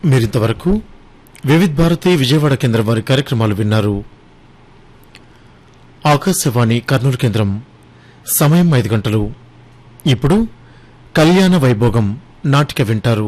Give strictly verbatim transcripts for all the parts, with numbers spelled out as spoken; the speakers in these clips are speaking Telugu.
మీరింతవరకు వివిధ్ భారతి విజయవాడ కేంద్రం వారి కార్యక్రమాలు విన్నారు. ఆకాశవాణి కర్నూలు కేంద్రం సమయం ఐదు గంటలు. ఇప్పుడు కళ్యాణ వైభోగం నాటిక వింటారు.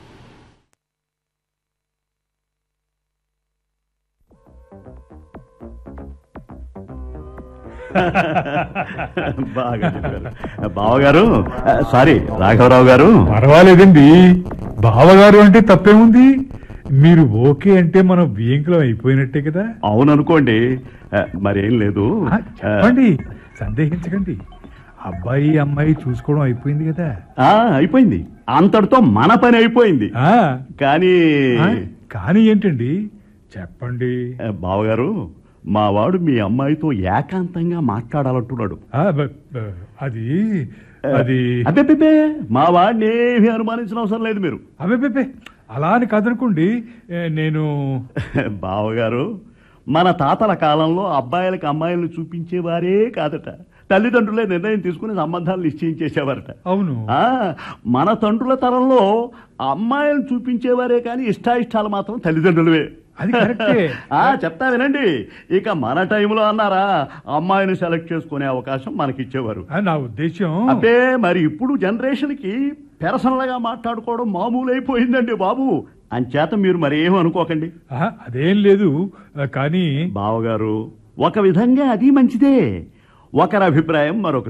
బాగా చెప్పారు బావగారు. సారీ రాఘవరావు గారు. పర్వాలేదండి, బావగారు అంటే తప్పేముంది. మీరు ఓకే అంటే మనం బియ్యంకులం అయిపోయినట్టే కదా. అవుననుకోండి, మరేం లేదు. ఆ, చెప్పండి, సందేహించకండి. అబ్బాయి అమ్మాయి చూసుకోవడం అయిపోయింది కదా. ఆ అయిపోయింది, అంతటితో మన పని అయిపోయింది. ఆ కానీ ఆ, కానీ ఏంటండి, చెప్పండి. బావగారు, మా వాడు మీ అమ్మాయితో ఏకాంతంగా మాట్లాడాలంటున్నాడు. ఆ, బ- బ- అది అది అబ్బే, మా వాడిని ఏమీ అనుమానించిన అవసరం లేదు మీరు. అబ్బే, అలా అని కాదనుకోండి. ఏ, నేను బావగారు, మన తాతల కాలంలో అబ్బాయిలకు అమ్మాయిలను చూపించేవారే కాదట, తల్లిదండ్రులే నిర్ణయం తీసుకుని సంబంధాలు నిశ్చయించేసేవారట. అవును. ఆ మన తండ్రుల తరంలో అమ్మాయిలను చూపించేవారే కానీ ఇష్టాయిష్టాలు మాత్రం తల్లిదండ్రులవే. అది కరెక్టే. ఆ చెప్తా వినండి. ఇక మన టైంలో అన్నారా, అమ్మాయిని సెలెక్ట్ చేసుకునే అవకాశం మనకిచ్చేవారు. ఆ, నా ఉద్దేశం అబ్బే, మరి ఇప్పుడు జనరేషన్ కి పెరసనలుగా మాట్లాడుకోవడం మామూలు అయిపోయిందండి బాబు. అంచేత మీరు మరి ఏమీ అనుకోకండి. ఆ, అదేం లేదు. ఆ, కానీ బావగారు, ఒక విధంగా అది మంచిదే. ఒకరి అభిప్రాయం మరొక